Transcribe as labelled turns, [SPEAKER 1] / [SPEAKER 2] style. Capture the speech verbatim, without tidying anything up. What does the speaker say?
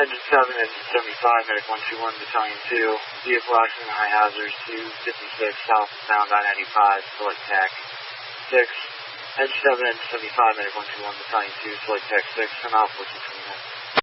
[SPEAKER 1] Engine seven, Engine seventy-five, Medic one two one, Battalion two, vehicle accident, high hazard, two fifty-six, southbound I ninety-five, select tac six. Engine seven, Engine seventy-five, Medic one two one, Battalion two, select tac six, send off, listen